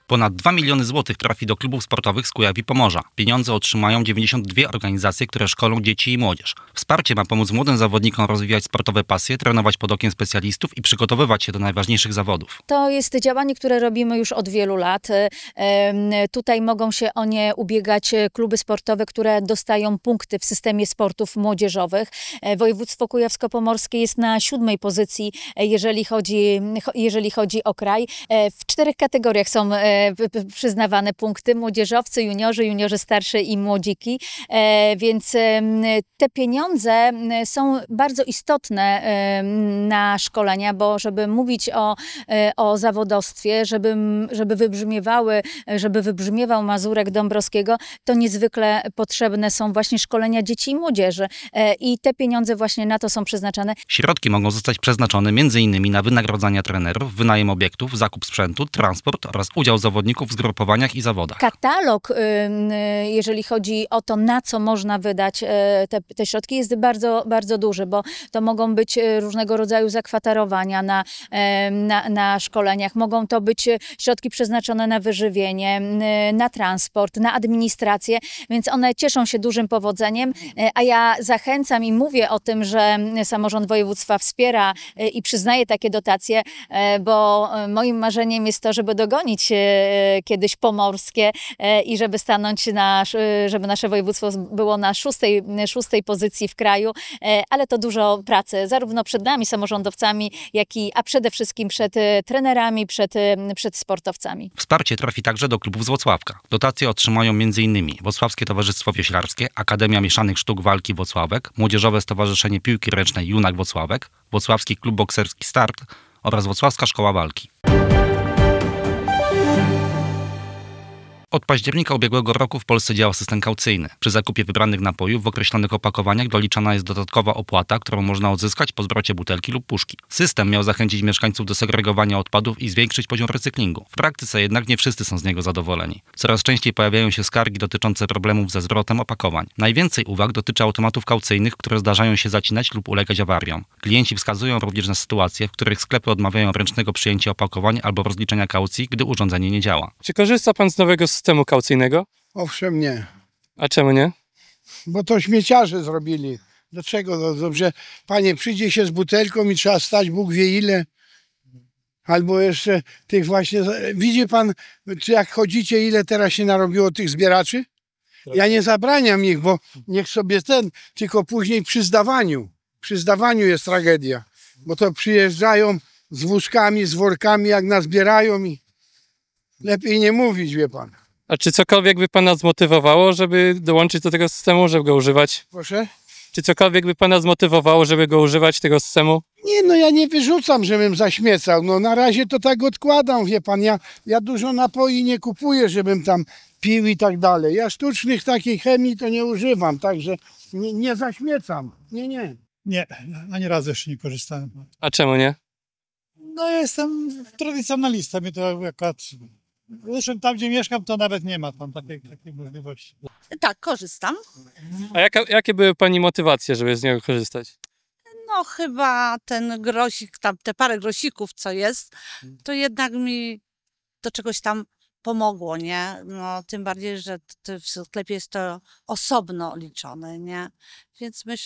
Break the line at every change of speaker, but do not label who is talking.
Ponad 2 miliony złotych trafi do klubów sportowych z Kujaw i Pomorza. Pieniądze otrzymają 92 organizacje, które szkolą dzieci i młodzież. Wsparcie ma pomóc młodym zawodnikom rozwijać sportowe pasje, trenować pod okiem specjalistów i przygotowywać się do najważniejszych zawodów.
To jest działanie, które robimy już od wielu lat. Tutaj mogą się o nie ubiegać kluby sportowe, które dostają punkty w systemie sportów młodzieżowych. Województwo kujawsko-pomorskie jest na 7. pozycji, jeżeli chodzi o kraj. W 4 kategoriach są przyznawane punkty: młodzieżowcy, juniorzy starsi i młodziki. Więc te pieniądze są bardzo istotne na szkolenia, bo żeby mówić o zawodowstwie, żeby wybrzmiewał Mazurek Dąbrowskiego, to niezwykle potrzebne są właśnie szkolenia dzieci i młodzieży. I te pieniądze właśnie na to są przeznaczane.
Środki mogą zostać przeznaczone m.in. na wynagrodzenia trenerów, wynajem obiektów, zakup sprzętu, transport oraz udział zawodników w zgrupowaniach i zawodach.
Katalog, jeżeli chodzi o to, na co można wydać te środki, jest bardzo, bardzo duży, bo to mogą być różnego rodzaju zakwaterowania na szkoleniach, mogą to być środki przeznaczone na wyżywienie, na transport, na administrację, więc one cieszą się dużym powodzeniem, a ja zachęcam i mówię o tym, że samorząd województwa wspiera i przyznaje takie dotacje, bo moim marzeniem jest to, żeby dogonić kiedyś pomorskie i żeby żeby nasze województwo było na 6. pozycji w kraju, ale to dużo pracy, zarówno przed nami, samorządowcami, a przede wszystkim przed trenerami, przed sportowcami.
Wsparcie trafi także do klubów z Włocławka. Dotacje otrzymają m.in. Włocławskie Towarzystwo Wioślarskie, Akademia Mieszanych Sztuk Walki Włocławek, Młodzieżowe Stowarzyszenie Piłki Ręcznej Junak Włocławek, Włocławski Klub Bokserski Start oraz Włocławska Szkoła Walki. Od października ubiegłego roku w Polsce działa system kaucyjny. Przy zakupie wybranych napojów w określonych opakowaniach doliczana jest dodatkowa opłata, którą można odzyskać po zwrocie butelki lub puszki. System miał zachęcić mieszkańców do segregowania odpadów i zwiększyć poziom recyklingu. W praktyce jednak nie wszyscy są z niego zadowoleni. Coraz częściej pojawiają się skargi dotyczące problemów ze zwrotem opakowań. Najwięcej uwag dotyczy automatów kaucyjnych, które zdarzają się zacinać lub ulegać awariom. Klienci wskazują również na sytuacje, w których sklepy odmawiają ręcznego przyjęcia opakowań albo rozliczenia kaucji, gdy urządzenie nie działa.
Czy korzysta pan z nowego systemu kaucyjnego?
Owszem, nie.
A czemu nie?
Bo to śmieciarze zrobili. Dlaczego? No dobrze, panie, przyjdzie się z butelką i trzeba stać Bóg wie ile. Albo jeszcze tych właśnie... Widzi pan, czy jak chodzicie, ile teraz się narobiło tych zbieraczy? Ja nie zabraniam ich, bo niech sobie tylko później przy zdawaniu jest tragedia. Bo to przyjeżdżają z wózkami, z workami, jak nazbierają i lepiej nie mówić, wie pan.
A czy cokolwiek by pana zmotywowało, żeby dołączyć do tego systemu, żeby go używać?
Proszę?
Czy cokolwiek by pana zmotywowało, żeby go używać, tego systemu?
Nie, no ja nie wyrzucam, żebym zaśmiecał. No na razie to tak odkładam, wie pan. Ja dużo napoi nie kupuję, żebym tam pił i tak dalej. Ja sztucznych takiej chemii to nie używam, także nie zaśmiecam. Nie.
Nie, ani razu jeszcze nie korzystałem.
A czemu nie?
No ja jestem tradycjonalistą i to akurat... Zresztą tam, gdzie mieszkam, to nawet nie ma tam takiej możliwości.
Tak, korzystam.
A jakie były pani motywacje, żeby z niego korzystać?
No chyba ten grosik, tam te parę grosików, co jest, to jednak mi do czegoś tam pomogło, nie? No tym bardziej, że w sklepie jest to osobno liczone, nie? Więc myślę,